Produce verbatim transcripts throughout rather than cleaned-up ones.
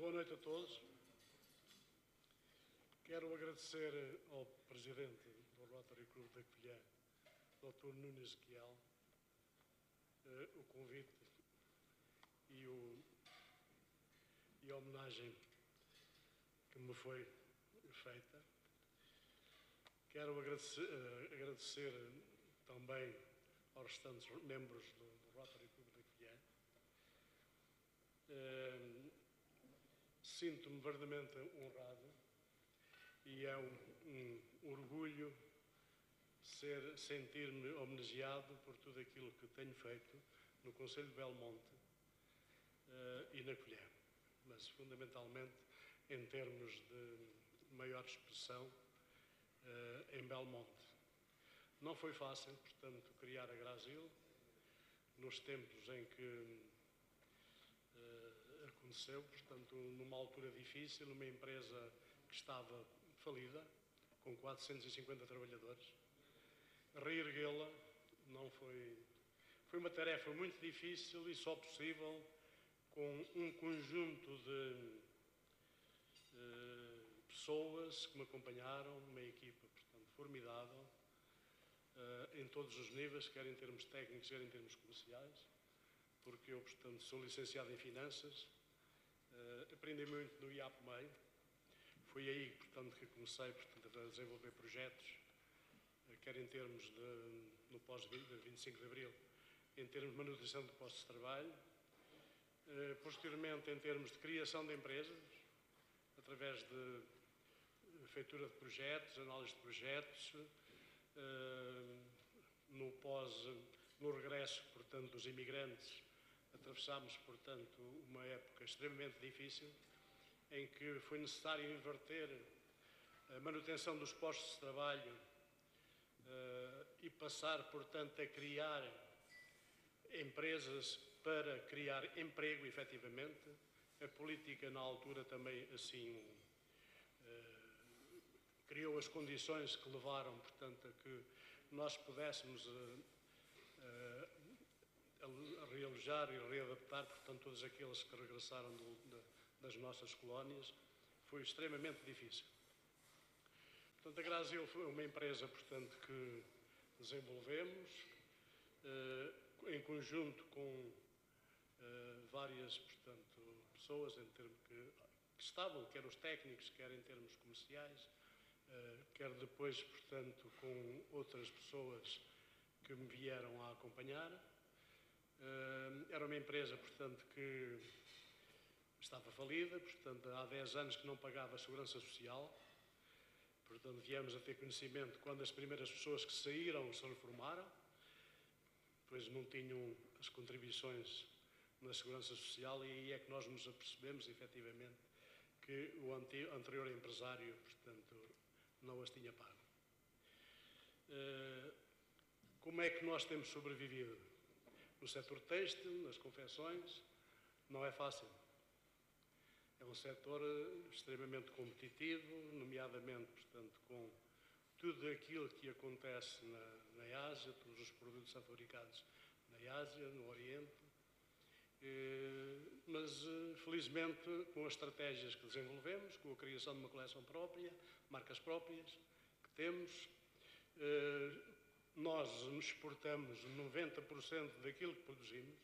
Boa noite a todos. Quero agradecer ao Presidente do Rotary Clube da Covilhã, doutor Nuno Ezequiel, o convite e, o, e a homenagem que me foi feita. Quero agradecer, agradecer também aos restantes membros do, do Rotary Clube da Covilhã. Uh, Sinto-me verdadeiramente honrado e é um, um orgulho ser, sentir-me homenageado por tudo aquilo que tenho feito no Concelho de Belmonte uh, e na Covilhã, mas fundamentalmente em termos de maior expressão uh, em Belmonte. Não foi fácil, portanto, criar a Grasil nos tempos em que Uh, aconteceu, portanto, numa altura difícil, numa empresa que estava falida, com quatrocentos e cinquenta trabalhadores. Reerguê-la não foi... Foi uma tarefa muito difícil e só possível com um conjunto de uh, pessoas que me acompanharam, uma equipa, portanto, formidável, uh, em todos os níveis, quer em termos técnicos, quer em termos comerciais. Porque eu, portanto, sou licenciado em Finanças, uh, aprendi muito no I A P M E I, foi aí, portanto, que comecei, portanto, a desenvolver projetos, uh, quer em termos de, no pós-vinte e cinco de Abril, em termos de manutenção de postos de trabalho, uh, posteriormente em termos de criação de empresas, através de feitura de projetos, análise de projetos, uh, no pós, no regresso, portanto, dos imigrantes. Atravessámos, portanto, uma época extremamente difícil, em que foi necessário inverter a manutenção dos postos de trabalho uh, e passar, portanto, a criar empresas para criar emprego, efetivamente. A política, na altura, também assim uh, criou as condições que levaram, portanto, a que nós pudéssemos uh, uh, a realojar e readaptar, portanto, todos aqueles que regressaram do, de, das nossas colónias. Foi extremamente difícil. Portanto, a Grasil foi uma empresa, portanto, que desenvolvemos eh, em conjunto com eh, várias, portanto, pessoas em termos que, que estavam, quer os técnicos, quer em termos comerciais, eh, quer depois, portanto, com outras pessoas que me vieram a acompanhar. Uh, era uma empresa, portanto, que estava falida, portanto, há dez anos que não pagava a segurança social. Portanto, viemos a ter conhecimento quando as primeiras pessoas que saíram se reformaram, pois não tinham as contribuições na segurança social, e aí é que nós nos apercebemos, efetivamente, que o anterior empresário, portanto, não as tinha pago. Uh, como é que nós temos sobrevivido? No setor têxtil, nas confecções, não é fácil. É um setor extremamente competitivo, nomeadamente, portanto, com tudo aquilo que acontece na, na Ásia, todos os produtos são fabricados na Ásia, no Oriente, eh, mas, felizmente, com as estratégias que desenvolvemos, com a criação de uma coleção própria, marcas próprias que temos, eh, nós exportamos noventa por cento daquilo que produzimos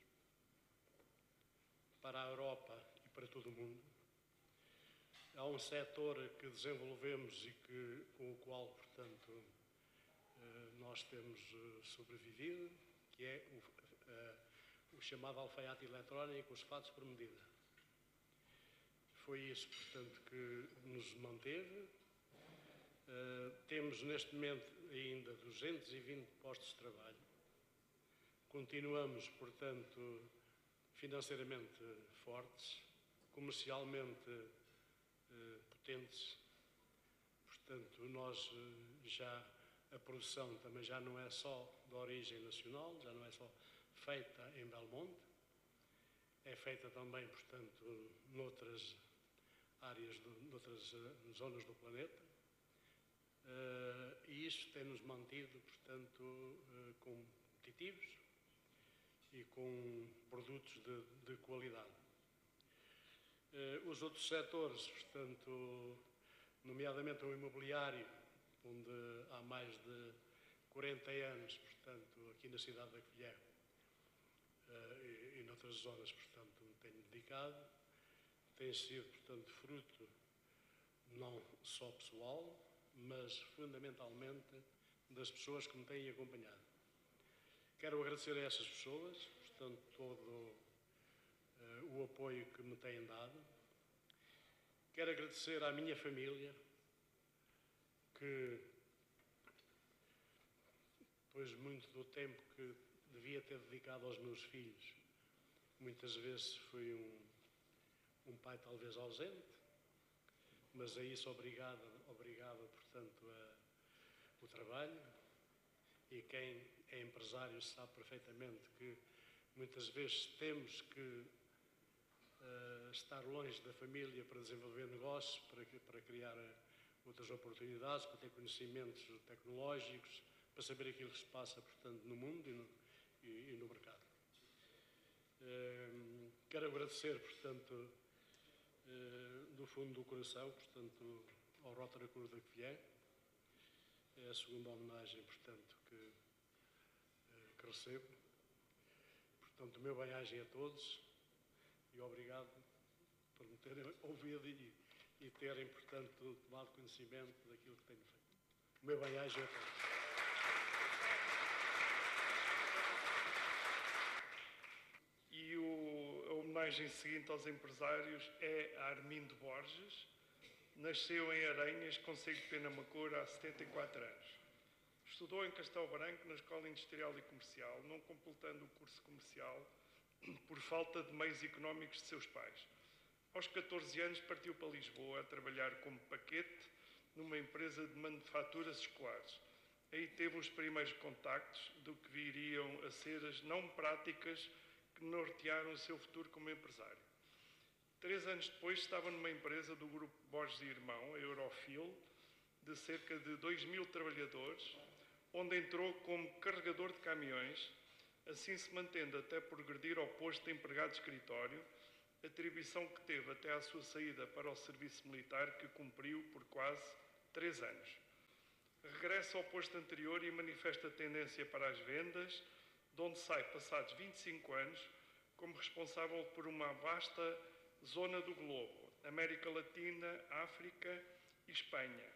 para a Europa e para todo o mundo. Há um setor que desenvolvemos e que, com o qual, portanto, nós temos sobrevivido, que é o, o chamado alfaiate eletrónico, os fatos por medida. Foi isso, portanto, que nos manteve. Uh, temos neste momento ainda duzentos e vinte postos de trabalho. Continuamos, portanto, financeiramente fortes, comercialmente uh, potentes. Portanto, nós uh, já, a produção também já não é só de origem nacional, já não é só feita em Belmonte, é feita também, portanto, noutras áreas, do, noutras uh, zonas do planeta. Uh, e isso tem-nos mantido, portanto, uh, competitivos e com produtos de, de qualidade. Os outros setores, portanto, nomeadamente o imobiliário, onde há mais de quarenta anos, portanto, aqui na cidade da Covilhã e, e noutras zonas, portanto, me tenho dedicado, tem sido, portanto, fruto não só pessoal, mas fundamentalmente das pessoas que me têm acompanhado. Quero agradecer a essas pessoas, portanto, todo uh, o apoio que me têm dado. Quero agradecer à minha família, que, depois muito do tempo que devia ter dedicado aos meus filhos, muitas vezes fui um, um pai talvez ausente, mas a isso obrigado, obrigado portanto, a, o trabalho. E quem é empresário sabe perfeitamente que muitas vezes temos que uh, estar longe da família para desenvolver negócios, para, para criar outras oportunidades, para ter conhecimentos tecnológicos, para saber aquilo que se passa, portanto, no mundo e no, e, e no mercado. Uh, quero agradecer, portanto, uh, do fundo do coração, portanto, ao Rotary Club da Covilhã. É a segunda homenagem, portanto, que, que recebo. Portanto, o meu bem-aja a todos e obrigado por me terem ouvido e, e terem, portanto, tomado conhecimento daquilo que tenho feito. O meu bem-aja a todos. E o, a homenagem seguinte aos empresários é a Armindo Borges. Nasceu em Aranhas, concelho de Penamacor, há setenta e quatro anos. Estudou em Castelo Branco, na Escola Industrial e Comercial, não completando o curso comercial por falta de meios económicos de seus pais. Aos catorze anos partiu para Lisboa a trabalhar como paquete numa empresa de manufaturas escolares. Aí teve os primeiros contactos do que viriam a ser as não práticas que nortearam o seu futuro como empresário. Três anos depois estava numa empresa do grupo Borges e Irmão, a Eurofil, de cerca de dois mil trabalhadores, onde entrou como carregador de caminhões, assim se mantendo até progredir ao posto de empregado de escritório, atribuição que teve até à sua saída para o serviço militar, que cumpriu por quase três anos. Regressa ao posto anterior e manifesta tendência para as vendas, de onde sai, passados vinte e cinco anos, como responsável por uma vasta zona do globo, América Latina, África e Espanha,